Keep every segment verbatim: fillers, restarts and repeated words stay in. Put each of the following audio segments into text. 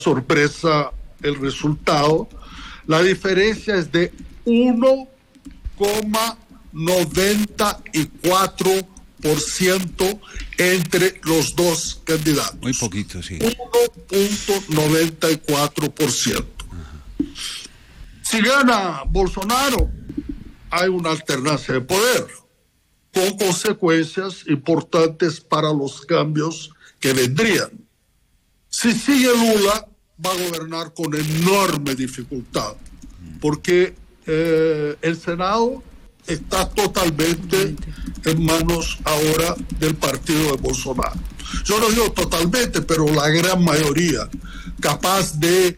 sorpresa el resultado. La diferencia es de uno coma noventa y cuatro por ciento entre los dos candidatos. Muy poquito, sí. uno coma noventa y cuatro por ciento. Uh-huh. Si gana Bolsonaro, hay una alternancia de poder, con consecuencias importantes para los cambios que vendrían. Si sigue Lula, va a gobernar con enorme dificultad, porque eh, el Senado está totalmente en manos ahora del partido de Bolsonaro. Yo no digo totalmente, pero la gran mayoría, capaz de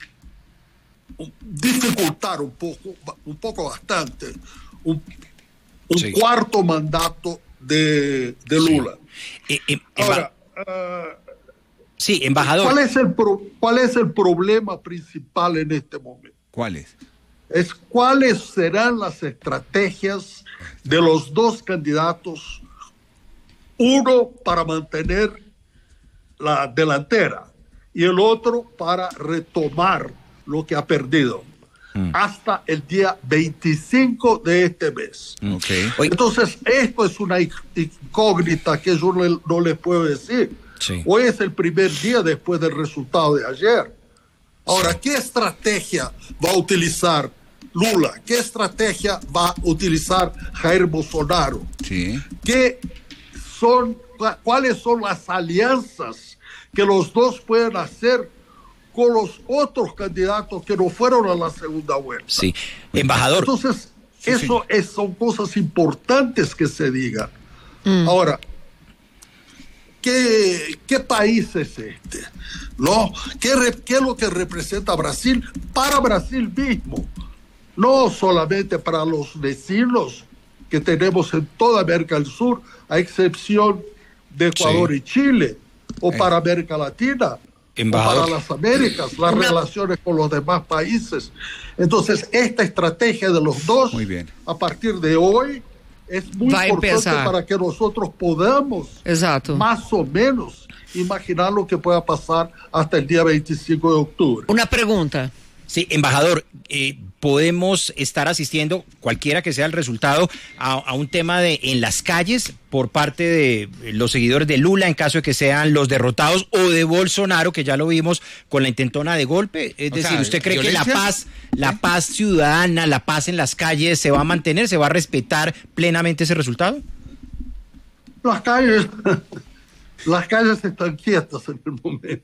dificultar un poco, un poco bastante, un, un sí. cuarto mandato de, de Lula. Sí. Eh, eh, ahora, uh, sí, embajador. ¿cuál es, el pro, ¿Cuál es el problema principal en este momento? ¿Cuál es? Es cuáles serán las estrategias de los dos candidatos, uno para mantener la delantera y el otro para retomar lo que ha perdido mm. hasta el día veinticinco de este mes. Okay. Entonces, esto es una incógnita que yo no, no les puedo decir. Sí. Hoy es el primer día después del resultado de ayer. Ahora, ¿qué estrategia va a utilizar Lula? ¿Qué estrategia va a utilizar Jair Bolsonaro? Sí. ¿Qué son, ¿Cuáles son las alianzas que los dos pueden hacer con los otros candidatos que no fueron a la segunda vuelta? Sí, embajador. Entonces, sí, eso sí. Es, son cosas importantes que se digan. Mm. Ahora, ¿Qué, ¿Qué país es este? ¿No? ¿Qué, ¿Qué es lo que representa Brasil para Brasil mismo? No solamente para los vecinos que tenemos en toda América del Sur, a excepción de Ecuador sí. y Chile, o eh. para América Latina, Embajador. o para las Américas, las Una... relaciones con los demás países. Entonces, esta estrategia de los dos, muy bien. A partir de hoy, es muy Va importante para que nosotros podamos, Exacto. más o menos, imaginar lo que pueda pasar hasta el día veinticinco de octubre. Una pregunta. Sí, embajador, eh, podemos estar asistiendo, cualquiera que sea el resultado, a, a un tema de en las calles por parte de los seguidores de Lula, en caso de que sean los derrotados, o de Bolsonaro, que ya lo vimos con la intentona de golpe. Es o decir, sea, ¿usted cree ¿violencia? que la paz, la ¿Eh? paz ciudadana, la paz en las calles se va a mantener, se va a respetar plenamente ese resultado? Las calles, las calles están quietas en el momento.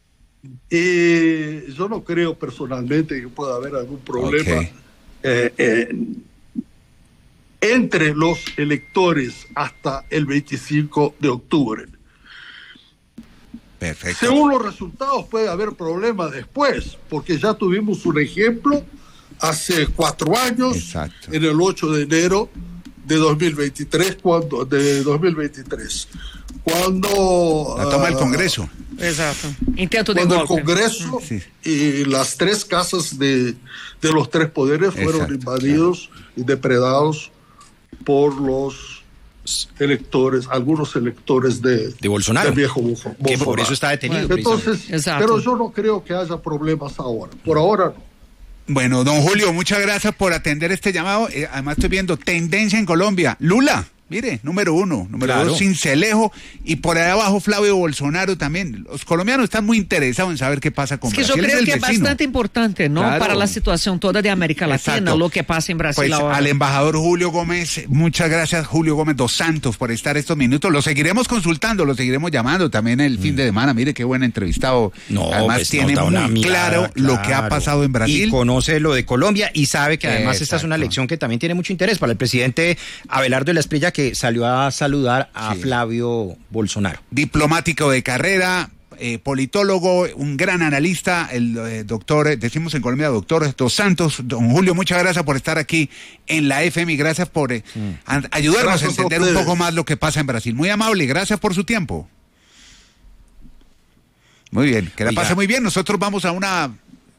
Y yo no creo personalmente que pueda haber algún problema okay. eh, eh, entre los electores hasta el veinticinco de octubre. Perfecto. Según los resultados puede haber problemas después, porque ya tuvimos un ejemplo hace cuatro años, Exacto. en el ocho de enero de dos mil veintitrés, cuando de dos mil veintitrés, cuando la toma uh, el Congreso. Exacto. Intento de cuando golpe. el Congreso sí. y las tres casas de, de los tres poderes fueron Exacto, invadidos claro. y depredados por los electores, algunos electores de, de Bolsonaro, del viejo Bolsonaro. Que por eso está detenido. Bueno, entonces, pero yo no creo que haya problemas ahora. Por ahora no. Bueno, don Julio, muchas gracias por atender este llamado. Eh, además estoy viendo tendencia en Colombia. Lula, mire, número uno, número claro. dos, Sincelejo, y por ahí abajo Flavio Bolsonaro también. Los colombianos están muy interesados en saber qué pasa con es que Brasil. Yo creo es que vecino. es bastante importante, ¿no? Claro. Para la situación toda de América Latina, Exacto. lo que pasa en Brasil pues, ahora. Al embajador Julio Gómez, muchas gracias, Julio Gómez dos Santos, por estar estos minutos. Lo seguiremos consultando, lo seguiremos llamando también el mm. fin de semana. Mire qué buen entrevistado. No, además pues, tiene no, muy mirada, claro, claro lo que ha pasado en Brasil. Y conoce lo de Colombia y sabe que además Exacto. esta es una elección que también tiene mucho interés para el presidente Abelardo de la Espriella, que salió a saludar a sí. Flavio Bolsonaro. Diplomático de carrera, eh, politólogo, un gran analista, el eh, doctor, eh, decimos en Colombia, doctor Dos Santos. Don Julio, muchas gracias por estar aquí en la F M y gracias por eh, mm. a, ayudarnos gracias a entender a un poco más lo que pasa en Brasil. Muy amable, gracias por su tiempo. Muy bien, que la Oiga. pase muy bien. Nosotros vamos a una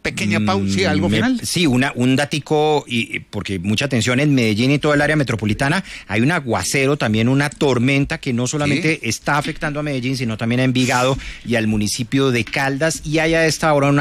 pequeña pausa, ¿sí, algo final? Me, sí, una, un datico, y, porque mucha atención en Medellín y todo el área metropolitana, hay un aguacero, también una tormenta que no solamente ¿sí? está afectando a Medellín, sino también a Envigado y al municipio de Caldas, y hay a esta hora una